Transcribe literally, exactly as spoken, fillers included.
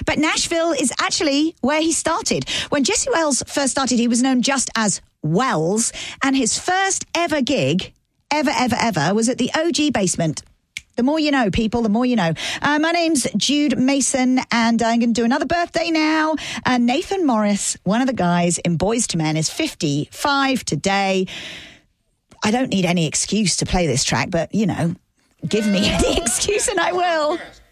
But Nashville is actually where he started. When Jesse Wells first started, he was known just as Wells, and his first ever gig, ever, ever, ever, was at the O G Basement. The more you know, people, the more you know. Uh, my name's Jude Mason, and I'm going to do another birthday now. Uh, Nathan Morris, one of the guys in Boyz two Men, is fifty-five today. I don't need any excuse to play this track, but, you know, give me any excuse and I will.